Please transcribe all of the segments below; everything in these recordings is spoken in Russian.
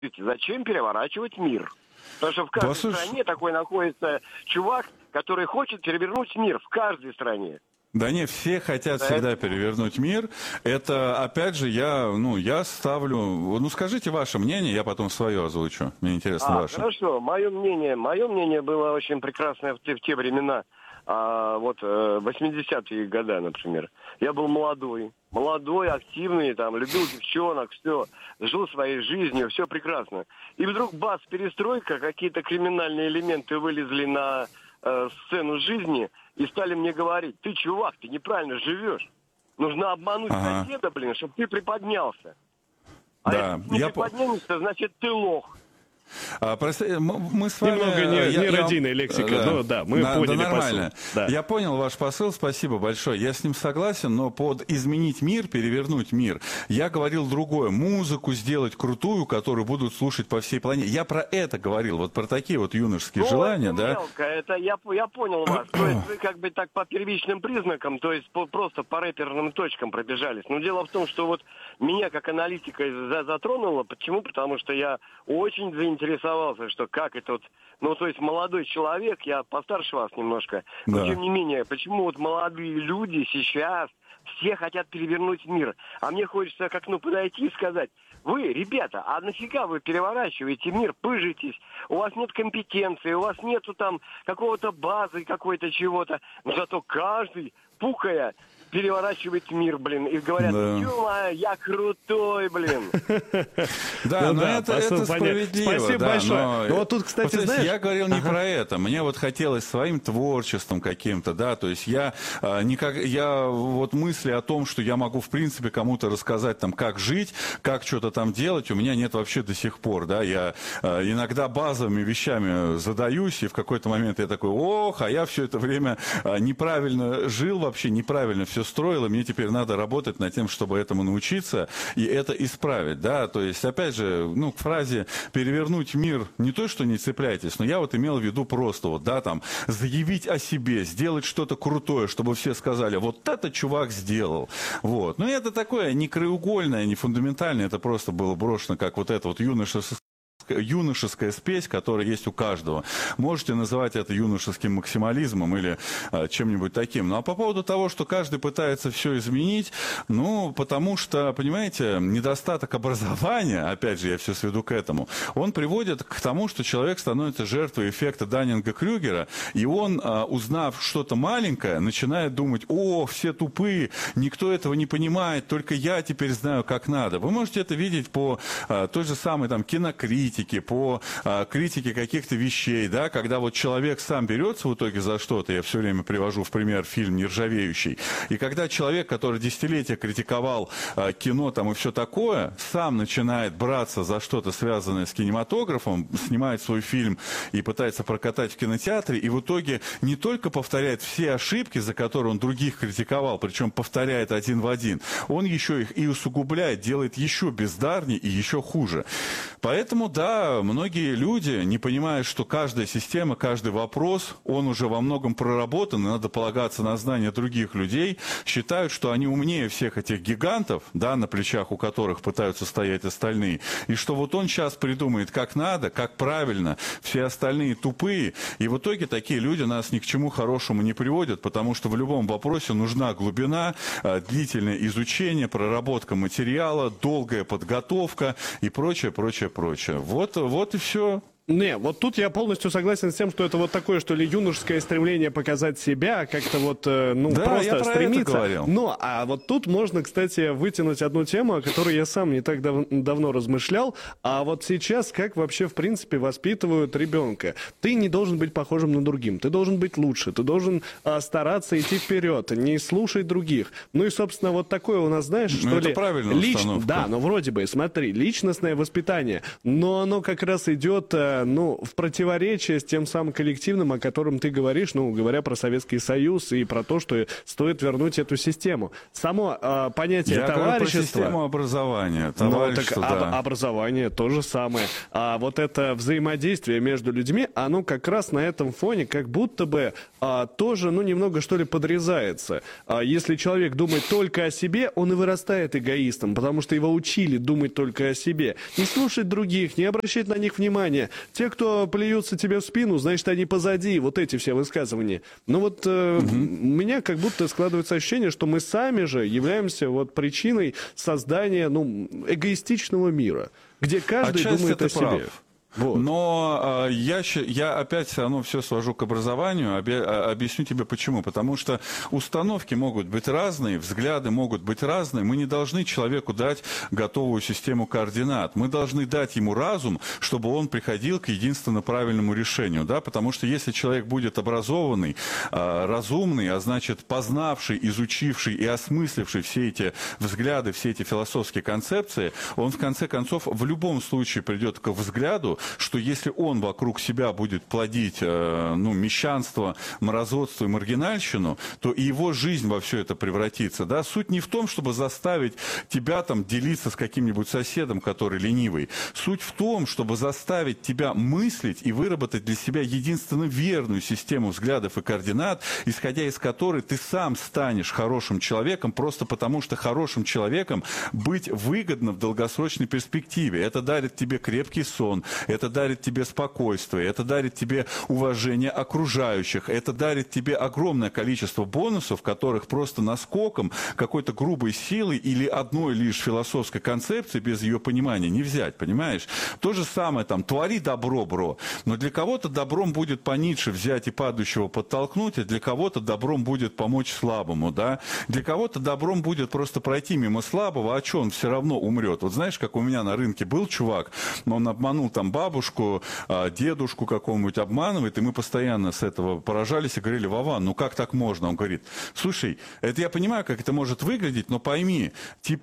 Зачем переворачивать мир? Потому что в каждой стране такой находится чувак, который хочет перевернуть мир. В каждой стране. Да не, все хотят всегда перевернуть мир. Это, опять же, я ставлю... Ну, скажите ваше мнение, я потом свое озвучу. Мне интересно ваше. Хорошо, мое мнение было очень прекрасное в те времена. 80-е годы, например. Я был молодой, активный, там, любил девчонок, все, жил своей жизнью, все прекрасно. И вдруг, бац, перестройка, какие-то криминальные элементы вылезли на сцену жизни и стали мне говорить: ты, чувак, ты неправильно живешь. Нужно обмануть соседа, чтобы ты приподнялся. А если ты не приподнялся, значит, ты лох. Мы с вами... Немного нерадийная лексика, но да, мы поняли посыл. Да. Я понял ваш посыл, спасибо большое. Я с ним согласен, но под изменить мир, перевернуть мир, я говорил другое. Музыку сделать крутую, которую будут слушать по всей планете. Я про это говорил, вот про такие вот юношеские желания, это да? Мелко, это я понял вас. То есть вы как бы так по первичным признакам, то есть просто по рэперным точкам пробежались. Но дело в том, что вот меня как аналитика затронуло. Почему? Потому что я очень заинтересовался, что как это вот, то есть молодой человек, я постарше вас немножко, но тем не менее, почему вот молодые люди сейчас все хотят перевернуть мир, а мне хочется как подойти и сказать: вы, ребята, а нафига вы переворачиваете мир, пыжитесь, у вас нет компетенции, у вас нету там какого-то базы, какой-то чего-то, но зато каждый, пукая, переворачивает мир, и говорят: я крутой, Да, но это справедливо. Спасибо большое. Но вот тут, кстати, знаешь... Я говорил не про это. Мне вот хотелось своим творчеством каким-то, да, то есть я вот мысли о том, что я могу, в принципе, кому-то рассказать, там, как жить, как что-то там делать, у меня нет вообще до сих пор, да, я иногда базовыми вещами задаюсь, и в какой-то момент я такой: а я все это время неправильно жил вообще, неправильно все строил, и мне теперь надо работать над тем, чтобы этому научиться и это исправить, да, то есть, опять же, к фразе «перевернуть мир» не то, что не цепляйтесь, но я вот имел в виду просто вот, да, там, заявить о себе, сделать что-то крутое, чтобы все сказали: вот это чувак сделал, вот, это такое не краеугольное, не фундаментальное, это просто было брошено как вот это вот юношеская спесь, которая есть у каждого. Можете называть это юношеским максимализмом или чем-нибудь таким. Ну, а по поводу того, что каждый пытается все изменить, потому что, понимаете, недостаток образования, опять же, я все сведу к этому, он приводит к тому, что человек становится жертвой эффекта Даннинга-Крюгера, и он, узнав что-то маленькое, начинает думать: все тупые, никто этого не понимает, только я теперь знаю, как надо. Вы можете это видеть по той же самой там кинокритике, по критике каких-то вещей, да, когда вот человек сам берется в итоге за что-то, я все время привожу в пример фильм «Нержавеющий», и когда человек, который десятилетия критиковал кино там и все такое, сам начинает браться за что-то, связанное с кинематографом, снимает свой фильм и пытается прокатать в кинотеатре, и в итоге не только повторяет все ошибки, за которые он других критиковал, причем повторяет один в один, он еще их и усугубляет, делает еще бездарнее и еще хуже. Поэтому, да, многие люди, не понимая, что каждая система, каждый вопрос, он уже во многом проработан, и надо полагаться на знания других людей, считают, что они умнее всех этих гигантов, да, на плечах у которых пытаются стоять остальные, и что вот он сейчас придумает, как надо, как правильно, все остальные тупые, и в итоге такие люди нас ни к чему хорошему не приводят, потому что в любом вопросе нужна глубина, длительное изучение, проработка материала, долгая подготовка и прочее, прочее, прочее. Вот и все. Не, вот тут я полностью согласен с тем, что это вот такое, что ли, юношеское стремление показать себя, как-то вот, просто стремиться. Но, а вот тут можно, кстати, вытянуть одну тему, о которой я сам не так давно размышлял, а вот сейчас как вообще, в принципе, воспитывают ребенка. Ты не должен быть похожим на другим, ты должен быть лучше, ты должен стараться идти вперед, не слушать других. Ну и, собственно, вот такое у нас, знаешь, что ли... это правильная установка. Да, но вроде бы, смотри, личностное воспитание, но оно как раз идет... в противоречие с тем самым коллективным, о котором ты говоришь, говоря про Советский Союз и про то, что стоит вернуть эту систему. Само понятие товарищества... Я говорю про систему образования. Товарищество, образование то же самое. А вот это взаимодействие между людьми, оно как раз на этом фоне как будто бы тоже, немного, что ли, подрезается. Если человек думает только о себе, он и вырастает эгоистом, потому что его учили думать только о себе. Не слушать других, не обращать на них внимания. Те, кто плюются тебе в спину, значит, они позади. Вот эти все высказывания. У меня как будто складывается ощущение, что мы сами же являемся причиной создания, эгоистичного мира, где каждый думает о себе. Вот. Но я опять все равно все свожу к образованию, объясню тебе почему. Потому что установки могут быть разные, взгляды могут быть разные. Мы не должны человеку дать готовую систему координат. Мы должны дать ему разум, чтобы он приходил к единственно правильному решению. Да? Потому что если человек будет образованный, разумный, а значит познавший, изучивший и осмысливший все эти взгляды, все эти философские концепции, он в конце концов в любом случае придет к взгляду, что если он вокруг себя будет плодить мещанство, мразотство и маргинальщину, то и его жизнь во все это превратится. Да? Суть не в том, чтобы заставить тебя делиться с каким-нибудь соседом, который ленивый. Суть в том, чтобы заставить тебя мыслить и выработать для себя единственно верную систему взглядов и координат, исходя из которой ты сам станешь хорошим человеком, просто потому что хорошим человеком быть выгодно в долгосрочной перспективе. Это дарит тебе крепкий сон, это дарит тебе спокойствие, это дарит тебе уважение окружающих, это дарит тебе огромное количество бонусов, которых просто наскоком какой-то грубой силы или одной лишь философской концепции без ее понимания не взять, понимаешь? То же самое твори добро, бро. Но для кого-то добром будет по Ницше взять и падающего подтолкнуть, а для кого-то добром будет помочь слабому, да? Для кого-то добром будет просто пройти мимо слабого, а что, он все равно умрет. Вот знаешь, как у меня на рынке был чувак, он обманул бабушку, дедушку какого-нибудь обманывает, и мы постоянно с этого поражались и говорили: Вован, как так можно? Он говорит: слушай, это я понимаю, как это может выглядеть, но пойми,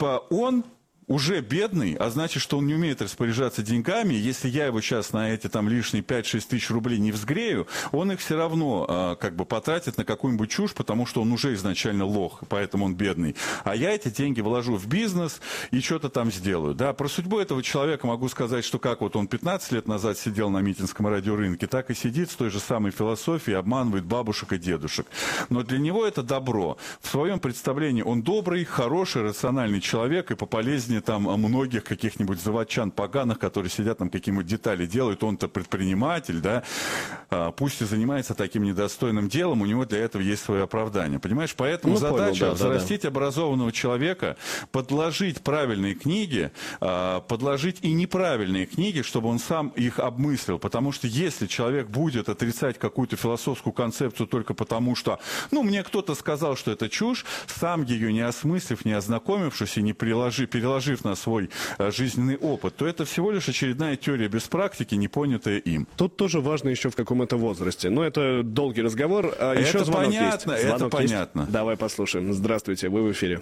он уже бедный, а значит, что он не умеет распоряжаться деньгами. Если я его сейчас на эти лишние 5-6 тысяч рублей не взгрею, он их все равно потратит на какую-нибудь чушь, потому что он уже изначально лох, поэтому он бедный. А я эти деньги вложу в бизнес и что-то сделаю. Да, про судьбу этого человека могу сказать, что как он 15 лет назад сидел на Митинском радиорынке, так и сидит с той же самой философией, обманывает бабушек и дедушек. Но для него это добро. В своем представлении он добрый, хороший, рациональный человек и пополезнее многих каких-нибудь заводчан поганых, которые сидят какие-нибудь детали делают, он-то предприниматель, да, пусть и занимается таким недостойным делом, у него для этого есть свое оправдание, понимаешь? Поэтому задача взрастить образованного человека, подложить правильные книги, подложить и неправильные книги, чтобы он сам их обмыслил, потому что если человек будет отрицать какую-то философскую концепцию только потому, что, мне кто-то сказал, что это чушь, сам ее не осмыслив, не ознакомившись и не переложив на свой жизненный опыт, то это всего лишь очередная теория без практики, не понятая им. Тут тоже важно еще в каком это возрасте. Но это долгий разговор. Еще это звонок понятно, есть. Звонок это понятно. Есть? Давай послушаем. Здравствуйте, вы в эфире.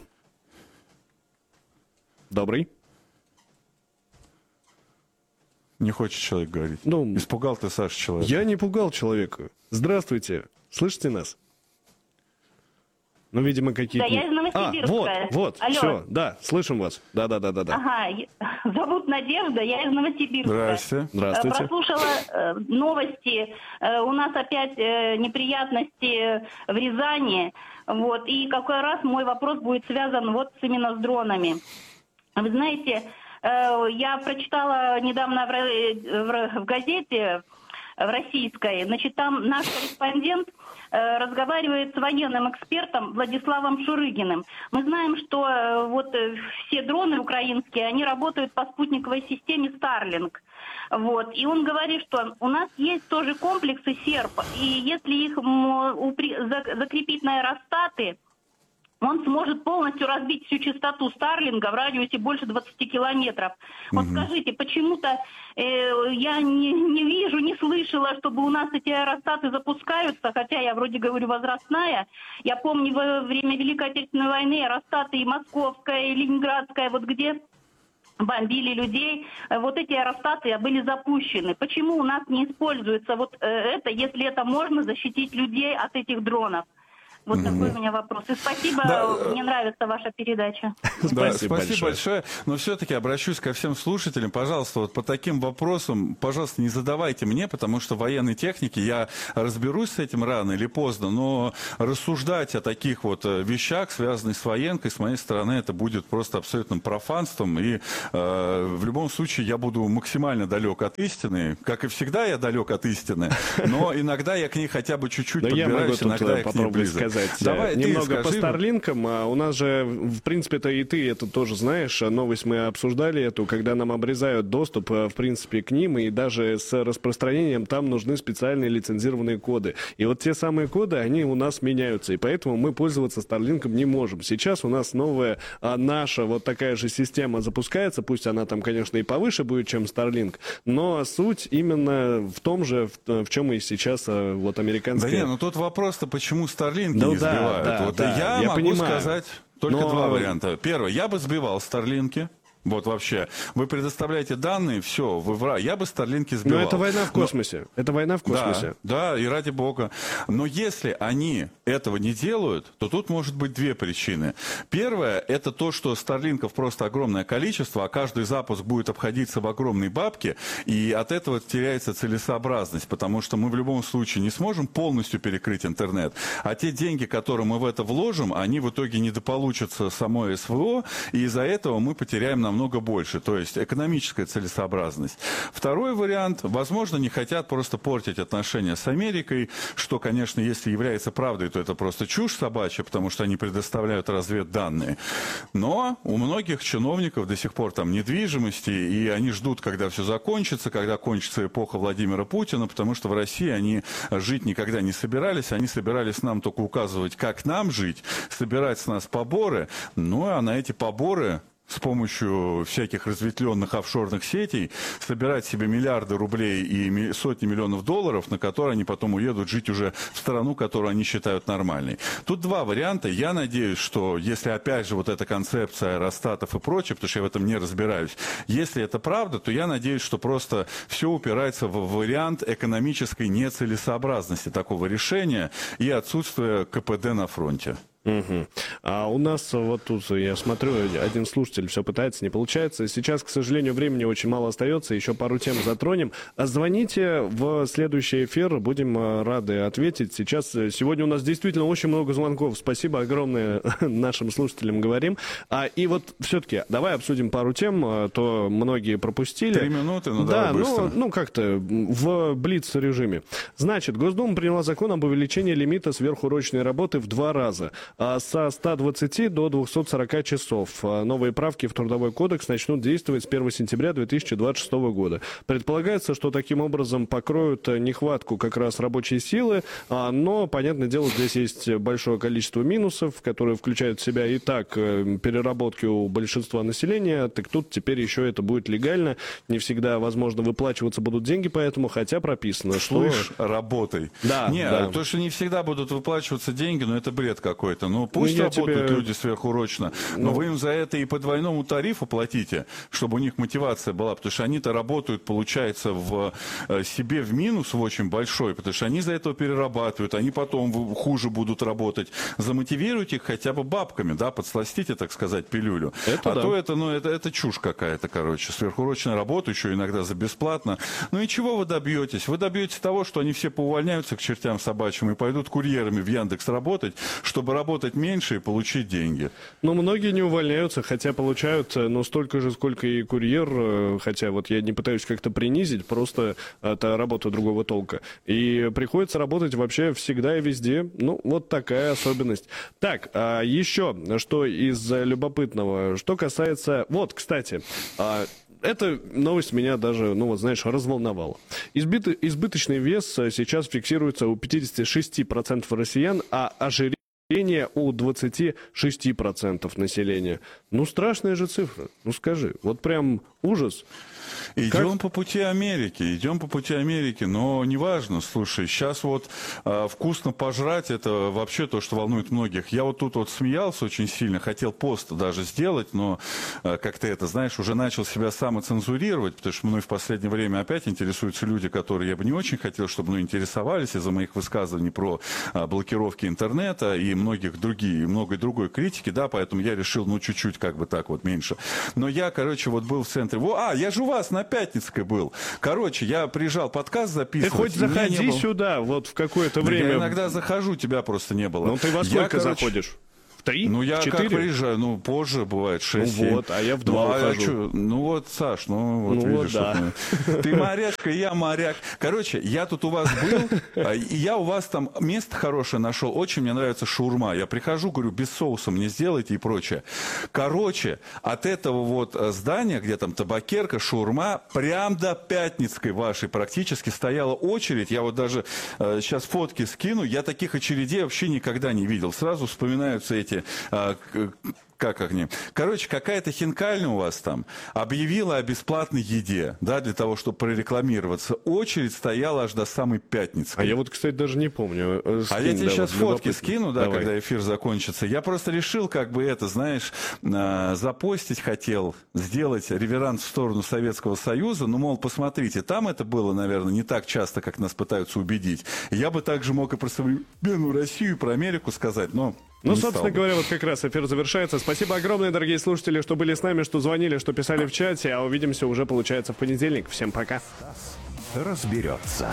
Добрый. Не хочет человек говорить. Испугал ты, Саша, человека. Я не пугал человека. Здравствуйте. Слышите нас? Видимо, какие-то... Да, я из Новосибирска. Вот, алло. Все, да, слышим вас. Да. Ага, зовут Надежда, я из Новосибирска. Здравствуйте. Прослушала новости. У нас опять неприятности в Рязани. И какой раз мой вопрос будет связан именно с дронами. Вы знаете, я прочитала недавно в газете, в российской, там наш корреспондент разговаривает с военным экспертом Владиславом Шурыгиным. Мы знаем, что все дроны украинские, они работают по спутниковой системе Starlink. И он говорит, что у нас есть тоже комплексы СЕРП, и если их закрепить на аэростаты, он сможет полностью разбить всю частоту Старлинга в радиусе больше 20 километров. Скажите, почему-то я не вижу, не слышала, чтобы у нас эти аэростаты запускаются, хотя я вроде говорю возрастная. Я помню во время Великой Отечественной войны аэростаты и Московская, и Ленинградская, где бомбили людей, вот эти аэростаты были запущены. Почему у нас не используется вот это, если это можно защитить людей от этих дронов? Вот такой у меня вопрос. И спасибо, мне нравится ваша передача. Спасибо большое. Но все-таки обращусь ко всем слушателям. Пожалуйста, вот по таким вопросам, пожалуйста, не задавайте мне, потому что в военной технике я разберусь с этим рано или поздно, но рассуждать о таких вот вещах, связанных с военкой, с моей стороны, это будет просто абсолютным профанством. И в любом случае я буду максимально далек от истины. Как и всегда я далек от истины, но иногда я к ней хотя бы чуть-чуть подбираюсь, иногда я к ней близок. Давай немного по Старлинкам. У нас же, в принципе-то и ты это тоже знаешь, новость мы обсуждали эту, когда нам обрезают доступ, в принципе, к ним, и даже с распространением там нужны специальные лицензированные коды. И вот те самые коды, они у нас меняются, и поэтому мы пользоваться Старлинком не можем. Сейчас у нас новая наша вот такая же система запускается, пусть она там, конечно, и повыше будет, чем Starlink, но суть именно в том же, в чем и сейчас вот американская... Да не, ну тут вопрос-то, почему Starlink не сбивают. Я могу сказать только два варианта. Первый, я бы сбивал Старлинки. Вот вообще. Вы предоставляете данные, все, я бы Старлинки сбивал. Но это война в космосе. Это война в космосе. Да, и ради бога. Но если они этого не делают, то тут может быть две причины. Первое, это то, что Старлинков просто огромное количество, а каждый запуск будет обходиться в огромной бабке, и от этого теряется целесообразность, потому что мы в любом случае не сможем полностью перекрыть интернет. А те деньги, которые мы в это вложим, они в итоге недополучатся самой СВО, и из-за этого мы потеряем намного больше, то есть экономическая целесообразность. Второй вариант, возможно, не хотят просто портить отношения с Америкой, что, конечно, если является правдой, то это просто чушь собачья, потому что они предоставляют разведданные. Но у многих чиновников до сих пор там недвижимости, и они ждут, когда все закончится, когда кончится эпоха Владимира Путина, потому что в России они жить никогда не собирались, они собирались нам только указывать, как нам жить, собирать с нас поборы, ну а на эти поборы с помощью всяких разветвленных офшорных сетей собирать себе миллиарды рублей и сотни миллионов долларов, на которые они потом уедут жить уже в страну, которую они считают нормальной. Тут два варианта. Я надеюсь, что если опять же вот эта концепция аэростатов и прочее, потому что я в этом не разбираюсь, если это правда, то я надеюсь, что просто все упирается в вариант экономической нецелесообразности такого решения и отсутствия КПД на фронте. Угу. А у нас вот тут, я смотрю, один слушатель все пытается, не получается. Сейчас, к сожалению, времени очень мало остается, еще пару тем затронем. Звоните в следующий эфир, будем рады ответить. Сегодня у нас действительно очень много звонков. Спасибо огромное нашим слушателям, говорим. И вот все-таки давай обсудим пару тем, то многие пропустили. 3 минуты, ну да, давай быстро. Ну как-то в блиц-режиме. Значит, Госдума приняла закон об увеличении лимита сверхурочной работы в 2 раза. Со 120 до 240 часов. Новые правки в Трудовой кодекс начнут действовать с 1 сентября 2026 года. Предполагается, что таким образом покроют нехватку как раз рабочей силы, но, понятное дело, здесь есть большое количество минусов, которые включают в себя и так переработки у большинства населения, так тут теперь еще это будет легально, не всегда, возможно, выплачиваться будут деньги, поэтому, хотя прописано, что... Слышь, работай. Да, да. То, что не всегда будут выплачиваться деньги, но это бред какой-то. Ну, пусть работают люди сверхурочно, но вы им за это и по двойному тарифу платите, чтобы у них мотивация была, потому что они-то работают, получается, в себе в минус в очень большой, потому что они за этого перерабатывают, они потом хуже будут работать. Замотивируйте их хотя бы бабками, да, подсластите, так сказать, пилюлю. То это чушь какая-то, короче. Сверхурочная работа еще иногда за бесплатно. Ну и чего вы добьетесь? Вы добьетесь того, что они все поувольняются к чертям собачьим и пойдут курьерами в Яндекс работать, чтобы работать меньше и получить деньги. Но многие не увольняются, хотя получают, столько же, сколько и курьер, хотя вот я не пытаюсь как-то принизить, просто это работа другого толка. И приходится работать вообще всегда и везде. Ну, вот такая особенность. Так, еще что из любопытного, что касается... Вот, кстати... Эта новость меня даже, разволновала. Избыточный вес сейчас фиксируется у 56% россиян, а ожирение у 26% населения. Ну, страшная же цифра. Ну, скажи. Вот прям Ужас. Идем по пути Америки, но неважно, слушай, сейчас вот вкусно пожрать, это вообще то, что волнует многих. Я вот тут вот смеялся очень сильно, хотел пост даже сделать, но как-то это, знаешь, уже начал себя самоцензурировать, потому что мной в последнее время опять интересуются люди, которые я бы не очень хотел, чтобы мной интересовались из-за моих высказываний про блокировки интернета и многой другой критики, да, поэтому я решил, чуть-чуть как бы так вот меньше. Но я, вот был в центре, я же у вас на Пятницкой был. Я приезжал подкаст записывать. Ты хоть заходи сюда, вот в какое-то время. Я иногда захожу, тебя просто не было. Ну ты во сколько заходишь? 3? Я 4? как приезжаю, позже бывает 6-7. А я в 2 ухожу. Саш, видишь. Да. Ты морячка, я моряк. Я тут у вас был, и я у вас там место хорошее нашел. Очень мне нравится шаурма. Я прихожу, говорю, без соуса мне сделайте и прочее. От этого здания, где там табакерка, шаурма, прям до Пятницкой вашей практически стояла очередь. Я даже сейчас фотки скину. Я таких очередей вообще никогда не видел. Сразу вспоминаются эти как они? Какая-то хинкальня у вас там объявила о бесплатной еде, да, для того, чтобы прорекламироваться. Очередь стояла аж до самой Пятницкой. А я кстати, даже не помню. Я тебе сейчас фотки скину, да, когда эфир закончится. Я просто решил, запостить хотел, сделать реверанс в сторону Советского Союза. Посмотрите, там это было, наверное, не так часто, как нас пытаются убедить. Я бы также мог и про современную Россию, и про Америку сказать, но... собственно говоря, как раз эфир завершается. Спасибо огромное, дорогие слушатели, что были с нами, что звонили, что писали в чате. А увидимся уже, получается, в понедельник. Всем пока. Разберется.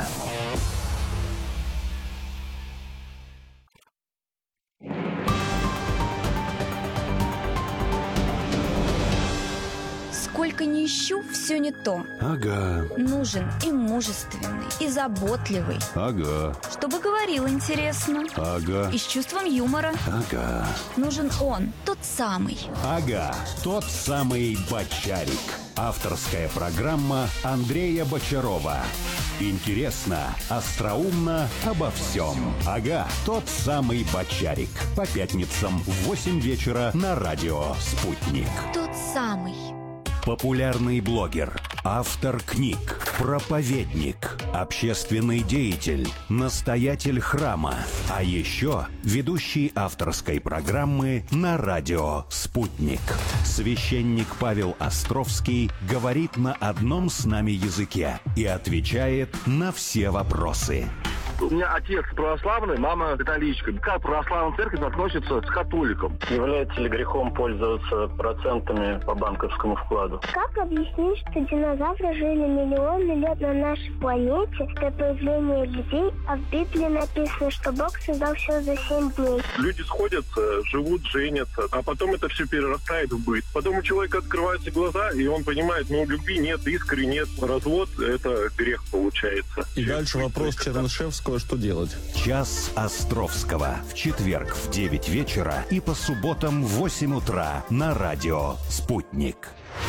Сколько ни ищу, все не то. Ага. Нужен и мужественный, и заботливый. Ага. Чтобы говорил интересно. Ага. И с чувством юмора. Ага. Нужен он, тот самый. Ага. Тот самый Бочарик. Авторская программа Андрея Бочарова. Интересно, остроумно, обо всем. Ага. Тот самый Бочарик. По пятницам в 8 вечера на радио «Спутник». Тот самый. Популярный блогер, автор книг, проповедник, общественный деятель, настоятель храма, а еще ведущий авторской программы на радио «Спутник». Священник Павел Островский говорит на одном с нами языке и отвечает на все вопросы. У меня отец православный, мама католичка. Как православная церковь относится к католикам? Является ли грехом пользоваться процентами по банковскому вкладу? Как объяснить, что динозавры жили миллионы лет на нашей планете до появления людей, а в Библии написано, что Бог создал все за 7 дней? Люди сходятся, живут, женятся, а потом это все перерастает в быт. Потом у человека открываются глаза, и он понимает, любви нет, искры нет. Развод – это грех получается. И дальше вопрос Чернышевского, что делать? Час Островского. В четверг в 9 вечера и по субботам в 8 утра на радио «Спутник».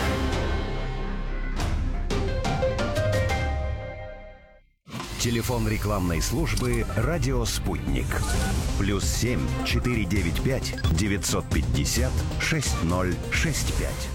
Телефон рекламной службы «Радио Спутник». +7 495 950 6065.